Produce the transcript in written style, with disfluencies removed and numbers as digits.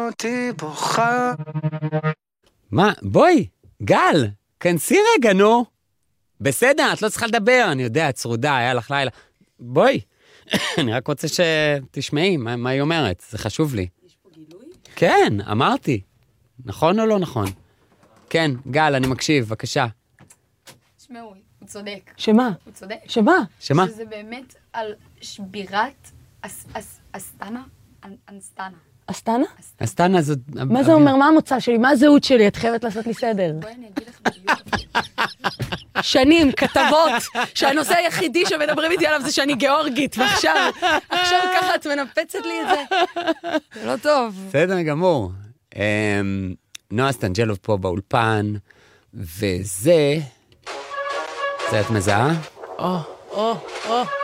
אותי בוכה. מה? בואי, גל, כנסי רגע, נו. בסדר, את לא צריכה לדבר, אני יודע, צרודה, היה לך לילה. בואי, אני רק רוצה שתשמעי מה היא אומרת, זה חשוב לי. יש פה גילוי? כן, אמרתי. נכון או לא נכון? כן, גל, אני מקשיב, בבקשה. תשמעו, הוא צודק. שמה? הוא צודק. שמה? שמה? שזה באמת על שבירת אסטנה. אנסטנה. אסטנה? אסטנה זאת... מה זה אומר? מה המוצא שלי? מה הזהות שלי? את חייבת לעשות לי סדר. בואי אני אגיד לך בדיוק. שנים, כתבות, שהנושא היחידי שמדברים איתי עליו זה שאני גיאורגית, ועכשיו ככה את מנפצת לי את זה. זה לא טוב. בסדר גמור. נועה סטנג'לוב פה באולפן, וזה... זה את מזהה? או,